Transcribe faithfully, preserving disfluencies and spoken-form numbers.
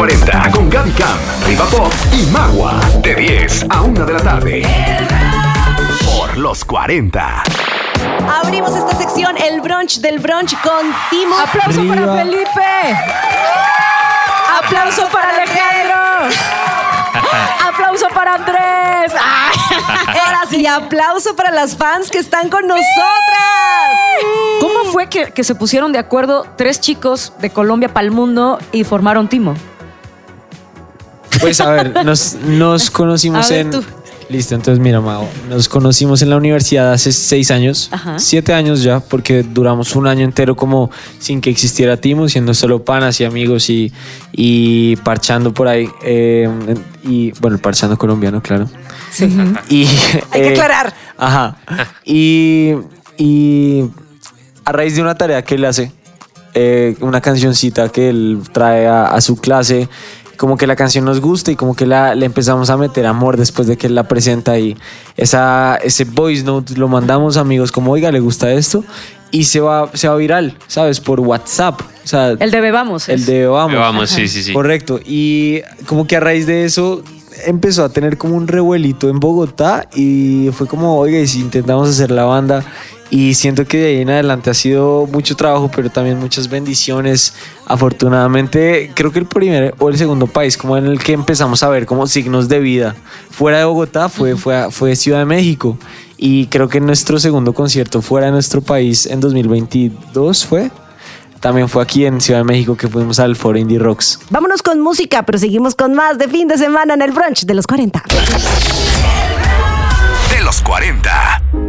cuarenta con Gaby Cam, Riva Pop y Magua. De diez a una de la tarde. Por los cuarenta. Abrimos esta sección, el brunch del brunch con Timo. ¡Aplauso Arriba. para Felipe! ¡Aplauso para Alejandro! ¡Aplauso para Andrés! Ahora sí, aplauso para las fans que están con nosotras. ¿Cómo fue que, que se pusieron de acuerdo tres chicos de Colombia para el mundo y formaron Timo? Pues a ver, nos, nos conocimos A ver, en... tú. Listo, entonces mira, Mago, nos conocimos en la universidad hace seis años, Ajá. siete años ya, porque duramos un año entero como sin que existiera Timo, siendo solo panas y amigos y, y parchando por ahí. eh, y bueno, parchando colombiano, claro. Sí. Y, Hay que eh, aclarar. Ajá. Y, y a raíz de una tarea que él hace, eh, una cancioncita que él trae a, a su clase, como que la canción nos gusta y como que la, le empezamos a meter amor después de que él la presenta y esa, ese voice note lo mandamos amigos como, oiga, ¿le gusta esto? Y se va, se va viral, ¿sabes? Por WhatsApp. O sea, El de Bebamos. el es. de Vamos. Vamos, sí, sí, sí. Correcto. Y como que a raíz de eso empezó a tener como un revuelito en Bogotá y fue como, oiga, y si intentamos hacer la banda. Y siento que de ahí en adelante ha sido mucho trabajo, pero también muchas bendiciones. Afortunadamente, creo que el primer o el segundo país como en el que empezamos a ver como signos de vida fuera de Bogotá fue, fue, fue Ciudad de México. Y creo que nuestro segundo concierto fuera de nuestro país en dos mil veintidós fue... También fue aquí en Ciudad de México que fuimos al Foro Indie Rocks. Vámonos con música, pero seguimos con más de fin de semana en el brunch de los cuarenta. De los cuarenta.